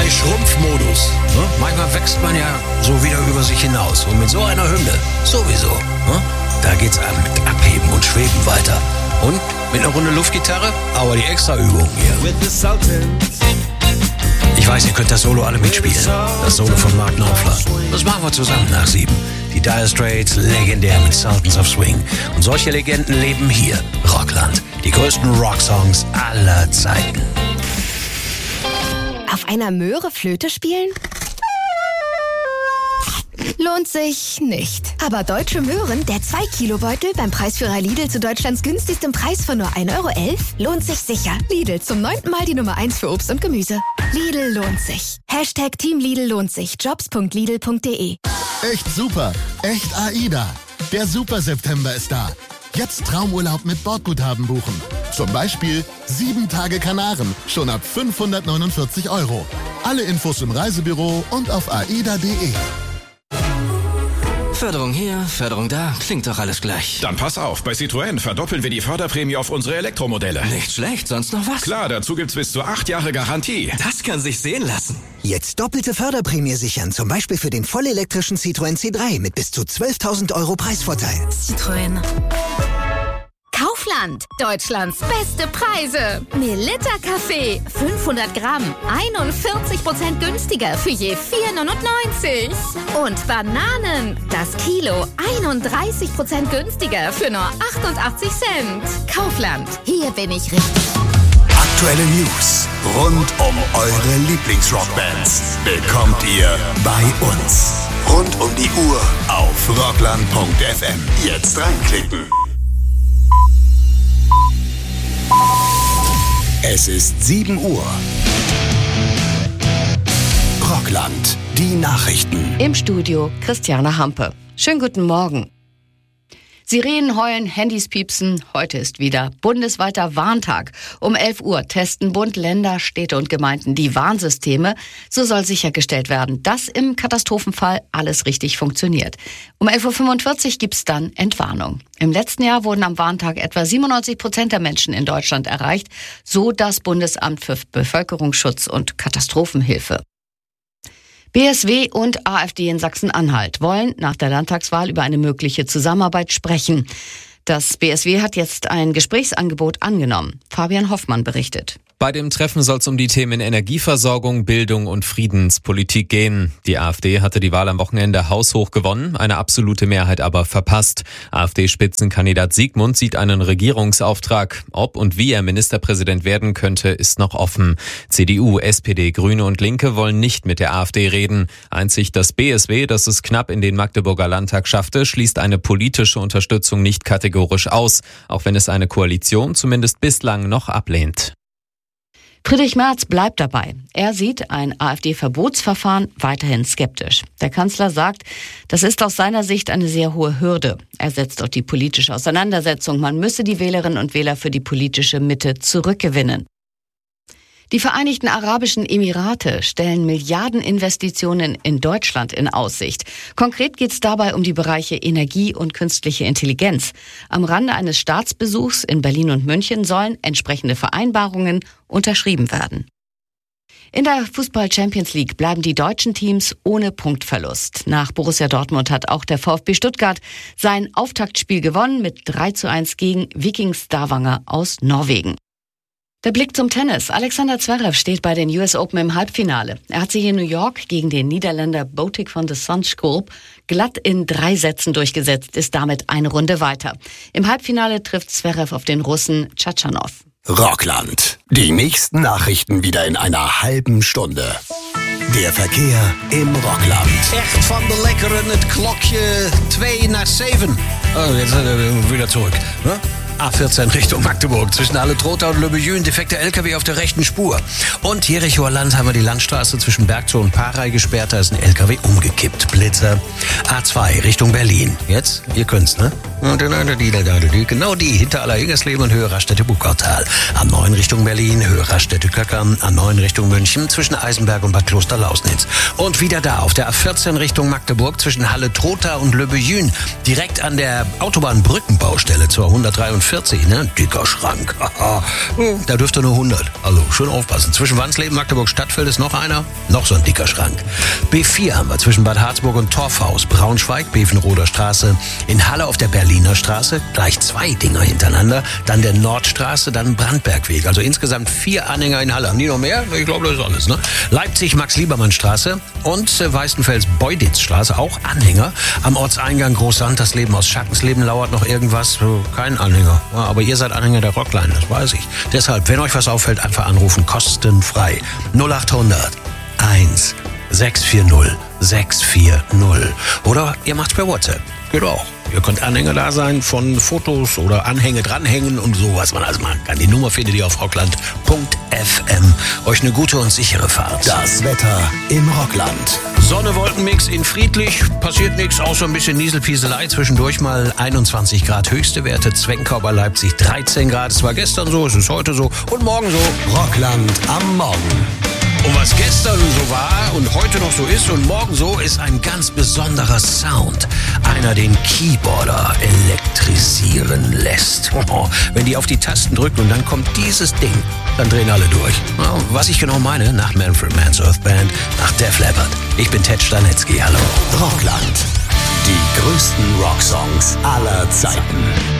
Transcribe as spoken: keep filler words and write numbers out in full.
bei Schrumpfmodus. Ne? Manchmal wächst man ja so wieder über sich hinaus. Und mit so einer Hymne sowieso. Ne? Da geht's einem mit Abheben und Schweben weiter. Und mit einer Runde Luftgitarre, aber die Extraübung hier. Ich weiß, ihr könnt das Solo alle mitspielen. Das Solo von Mark Knopfler. Das machen wir zusammen nach sieben. Die Dire Straits, legendär mit Sultans of Swing. Und solche Legenden leben hier. Rockland. Die größten Rocksongs aller Zeiten. Auf einer Möhre Flöte spielen? Lohnt sich nicht. Aber Deutsche Möhren, der zwei Kilo Beutel beim Preisführer Lidl zu Deutschlands günstigstem Preis von nur ein Euro elf, lohnt sich sicher. Lidl, zum neunten Mal die Nummer eins für Obst und Gemüse. Lidl lohnt sich. Hashtag Team Lidl lohnt sich. jobs punkt lidl punkt de. Echt super. Echt AIDA. Der Super September ist da. Jetzt Traumurlaub mit Bordguthaben buchen. Zum Beispiel sieben Tage Kanaren, schon ab fünfhundertneunundvierzig Euro. Alle Infos im Reisebüro und auf aida punkt de. Förderung hier, Förderung da, klingt doch alles gleich. Dann pass auf, bei Citroën verdoppeln wir die Förderprämie auf unsere Elektromodelle. Nicht schlecht, sonst noch was? Klar, dazu gibt's bis zu acht Jahre Garantie. Das kann sich sehen lassen. Jetzt doppelte Förderprämie sichern, zum Beispiel für den vollelektrischen Citroën C drei mit bis zu zwölftausend Euro Preisvorteil. Citroën. Kaufland. Deutschlands beste Preise. Melitta Kaffee. fünfhundert Gramm. einundvierzig Prozent günstiger für je vier neunundneunzig. Und Bananen. Das Kilo. einunddreißig Prozent günstiger für nur achtundachtzig Cent. Kaufland. Hier bin ich richtig. Aktuelle News rund um eure Lieblingsrockbands bekommt ihr bei uns. Rund um die Uhr auf rockland punkt f m. Jetzt reinklicken. Es ist sieben Uhr. Rockland, die Nachrichten. Im Studio Christiane Hampe. Schönen guten Morgen. Sirenen heulen, Handys piepsen. Heute ist wieder bundesweiter Warntag. Um elf Uhr testen Bund, Länder, Städte und Gemeinden die Warnsysteme. So soll sichergestellt werden, dass im Katastrophenfall alles richtig funktioniert. Um elf Uhr fünfundvierzig gibt's dann Entwarnung. Im letzten Jahr wurden am Warntag etwa siebenundneunzig Prozent der Menschen in Deutschland erreicht, so das Bundesamt für Bevölkerungsschutz und Katastrophenhilfe. B S W und AfD in Sachsen-Anhalt wollen nach der Landtagswahl über eine mögliche Zusammenarbeit sprechen. Das B S W hat jetzt ein Gesprächsangebot angenommen. Fabian Hoffmann berichtet. Bei dem Treffen soll es um die Themen Energieversorgung, Bildung und Friedenspolitik gehen. Die AfD hatte die Wahl am Wochenende haushoch gewonnen, eine absolute Mehrheit aber verpasst. AfD-Spitzenkandidat Siegmund sieht einen Regierungsauftrag. Ob und wie er Ministerpräsident werden könnte, ist noch offen. C D U, S P D, Grüne und Linke wollen nicht mit der AfD reden. Einzig das B S W, das es knapp in den Magdeburger Landtag schaffte, schließt eine politische Unterstützung nicht kategorisch aus, auch wenn es eine Koalition zumindest bislang noch ablehnt. Friedrich Merz bleibt dabei. Er sieht ein AfD-Verbotsverfahren weiterhin skeptisch. Der Kanzler sagt, das ist aus seiner Sicht eine sehr hohe Hürde. Er setzt auf die politische Auseinandersetzung. Man müsse die Wählerinnen und Wähler für die politische Mitte zurückgewinnen. Die Vereinigten Arabischen Emirate stellen Milliardeninvestitionen in Deutschland in Aussicht. Konkret geht es dabei um die Bereiche Energie und künstliche Intelligenz. Am Rande eines Staatsbesuchs in Berlin und München sollen entsprechende Vereinbarungen unterschrieben werden. In der Fußball-Champions League bleiben die deutschen Teams ohne Punktverlust. Nach Borussia Dortmund hat auch der VfB Stuttgart sein Auftaktspiel gewonnen mit drei zu eins gegen Viking Stavanger aus Norwegen. Der Blick zum Tennis. Alexander Zverev steht bei den U S Open im Halbfinale. Er hat sich in New York gegen den Niederländer Botic van de Zandschulp glatt in drei Sätzen durchgesetzt, ist damit eine Runde weiter. Im Halbfinale trifft Zverev auf den Russen Tschatschanow. Rockland. Die nächsten Nachrichten wieder in einer halben Stunde. Der Verkehr im Rockland. Echt van de lekkeren, het klokje twee naar zeven. Oh, jetzt äh, wieder zurück. Ne? A vierzehn Richtung Magdeburg. Zwischen Halle-Trotha und Le Bejün defekter L K W auf der rechten Spur. Und Jerichoer Land haben wir die Landstraße zwischen Bergzow und Parey gesperrt. Da ist ein L K W umgekippt. Blitzer. A zwei Richtung Berlin. Jetzt? Ihr könnt's, ne? Genau die. Hinter Allerhingersleben und Höhe Raststätte Buckautal. A neun Richtung Berlin. Höhe Raststätte Köckern. A neun Richtung München. Zwischen Eisenberg und Bad Kloster-Lausnitz. Und wieder da auf der A vierzehn Richtung Magdeburg. Zwischen Halle-Trotha und Le Bejün. Direkt an der Autobahnbrückenbaustelle zur hundertdreiundvierzig hundertvierzig, ne? Dicker Schrank. Da dürfte nur hundert. Also schön aufpassen. Zwischen Wansleben, Magdeburg, Stadtfeld ist noch einer. Noch so ein dicker Schrank. B vier haben wir zwischen Bad Harzburg und Torfhaus. Braunschweig, Bevenroder Straße. In Halle auf der Berliner Straße. Gleich zwei Dinger hintereinander. Dann der Nordstraße, dann Brandbergweg. Also insgesamt vier Anhänger in Halle. Haben die noch mehr? Ich glaube, das ist alles, ne? Leipzig, Max-Liebermann-Straße und äh, Weißenfels-Beuditz-Straße. Auch Anhänger. Am Ortseingang Großsand, das Leben aus Schattensleben lauert noch irgendwas. Kein Anhänger. Ja, aber ihr seid Anhänger der Rockline, das weiß ich. Deshalb, wenn euch was auffällt, einfach anrufen. Kostenfrei. null achthundert eins sechs vier null sechs vier null. Oder ihr macht's per WhatsApp. Geht auch. Ihr könnt Anhänger da sein von Fotos oder Anhänge dranhängen und so, was man alles machen kann. Die Nummer findet ihr auf rockland punkt f m. Euch eine gute und sichere Fahrt. Das Wetter im Rockland. Sonne, Wolkenmix in friedlich, passiert nichts, außer ein bisschen Nieselpieselei. Zwischendurch mal einundzwanzig Grad höchste Werte. Zwenkau bei Leipzig dreizehn Grad. Es war gestern so, es ist heute so und morgen so. Rockland am Morgen. Und was gestern so war und heute noch so ist und morgen so, ist ein ganz besonderer Sound. Einer den Keyboarder elektrisieren lässt. Oh, wenn die auf die Tasten drücken und dann kommt dieses Ding, dann drehen alle durch. Oh, was ich genau meine, nach Manfred Mann's Earth Band, nach Def Leppard. Ich bin Ted Stanetzky, hallo. Rockland. Die größten Rocksongs aller Zeiten.